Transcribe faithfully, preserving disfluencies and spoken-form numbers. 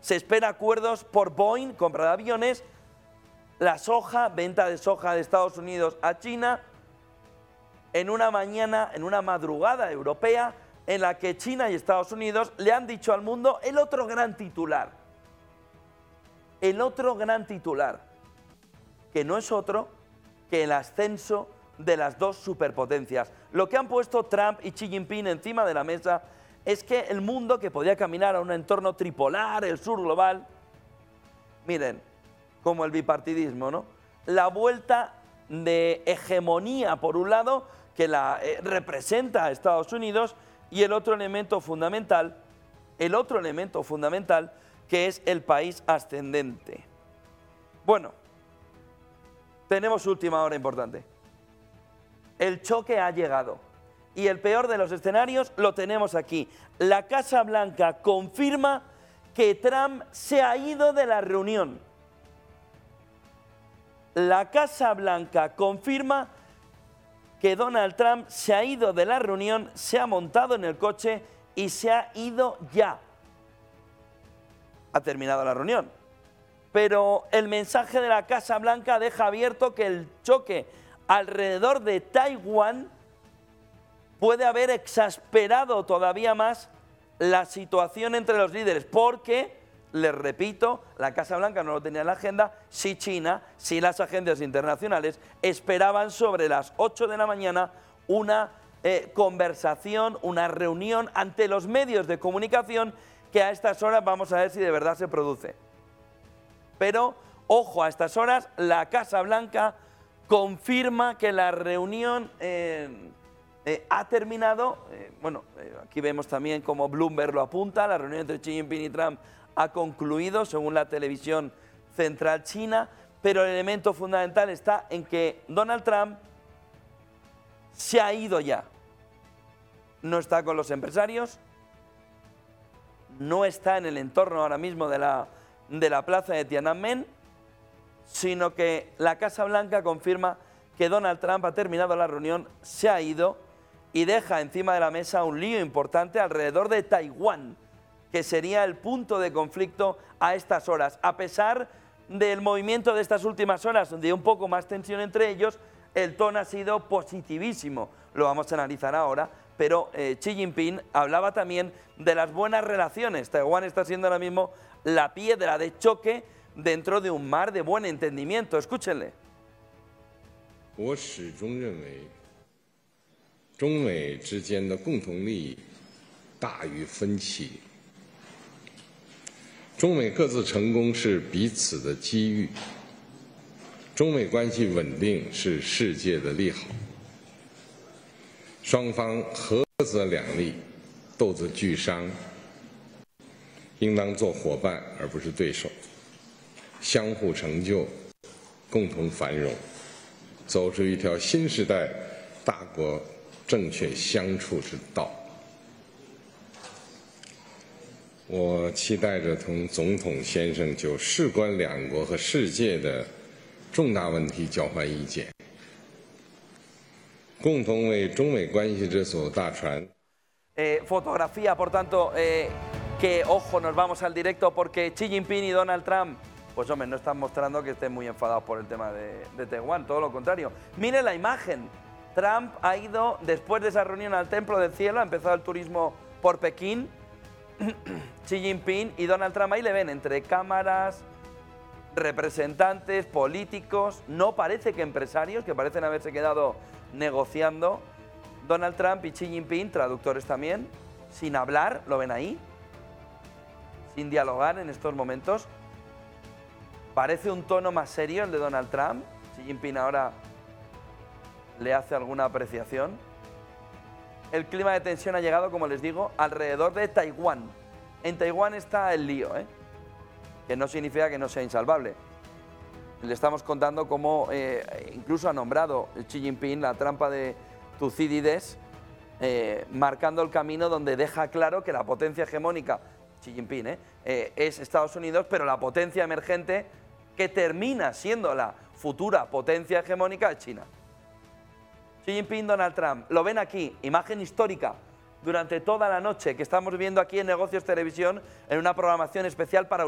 Se espera acuerdos por Boeing, compra de aviones, la soja, venta de soja de Estados Unidos a China, en una mañana, en una madrugada europea, en la que China y Estados Unidos le han dicho al mundo el otro gran titular. El otro gran titular, que no es otro que el ascenso de las dos superpotencias. Lo que han puesto Trump y Xi Jinping encima de la mesa es que el mundo, que podía caminar a un entorno tripolar, el sur global, miren, como el bipartidismo, ¿no? La vuelta de hegemonía, por un lado, que la eh, representa a Estados Unidos, y el otro elemento fundamental, el otro elemento fundamental, que es el país ascendente. Bueno, tenemos última hora importante. El choque ha llegado. Y el peor de los escenarios lo tenemos aquí. La Casa Blanca confirma que Trump se ha ido de la reunión. La Casa Blanca confirma que Donald Trump se ha ido de la reunión, se ha montado en el coche y se ha ido ya. Ha terminado la reunión. Pero el mensaje de la Casa Blanca deja abierto que el choque alrededor de Taiwán puede haber exasperado todavía más la situación entre los líderes, porque, les repito, la Casa Blanca no lo tenía en la agenda, si China, si las agencias internacionales esperaban sobre las ocho de la mañana una eh, conversación, una reunión ante los medios de comunicación que a estas horas vamos a ver si de verdad se produce. Pero, ojo, a estas horas la Casa Blanca confirma que la reunión eh, eh, ha terminado. Eh, bueno, eh, aquí vemos también cómo Bloomberg lo apunta, la reunión entre Xi Jinping y Trump ha concluido según la televisión central china, pero el elemento fundamental está en que Donald Trump se ha ido ya. No está con los empresarios, no está en el entorno ahora mismo de la, de la plaza de Tiananmen, sino que la Casa Blanca confirma que Donald Trump ha terminado la reunión, se ha ido y deja encima de la mesa un lío importante alrededor de Taiwán, que sería el punto de conflicto a estas horas. A pesar del movimiento de estas últimas horas, de un poco más tensión entre ellos, el tono ha sido positivísimo. Lo vamos a analizar ahora, pero eh, Xi Jinping hablaba también de las buenas relaciones. Taiwán está siendo ahora mismo la piedra de choque dentro de un mar de buen entendimiento. Escúchenle. 我始终认为，中美之间的共同利益大于分歧。中美各自成功是彼此的机遇，中美关系稳定是世界的利好。双方合则两利，斗则俱伤，应当做伙伴而不是对手，相互成就，共同繁荣，走出一条新时代大国正确相处之道。我期待着同总统先生就事关两国和世界的重大问题交换意见，共同为中美关系这艘大船。 Eh, fotografía, por tanto, eh, que ojo, nos vamos al directo porque Xi Jinping y Donald Trump, pues hombre, no están mostrando que estén muy enfadados por el tema de, de Taiwán, todo lo contrario. Miren la imagen, Trump ha ido después de esa reunión al Templo del Cielo, ha empezado el turismo por Pekín. Xi Jinping y Donald Trump, ahí le ven, entre cámaras, representantes, políticos, no parece que empresarios, que parecen haberse quedado negociando. Donald Trump y Xi Jinping, traductores también, sin hablar, lo ven ahí, sin dialogar en estos momentos. Parece un tono más serio el de Donald Trump. Xi Jinping ahora le hace alguna apreciación. El clima de tensión ha llegado, como les digo, alrededor de Taiwán. En Taiwán está el lío, ¿eh? Que no significa que no sea insalvable. Le estamos contando cómo eh, incluso ha nombrado Xi Jinping la trampa de Tucídides, eh, marcando el camino donde deja claro que la potencia hegemónica, Xi Jinping, ¿eh? Eh, es Estados Unidos, pero la potencia emergente que termina siendo la futura potencia hegemónica es China. Xi Jinping, Donald Trump, lo ven aquí, imagen histórica durante toda la noche que estamos viendo aquí en Negocios Televisión en una programación especial para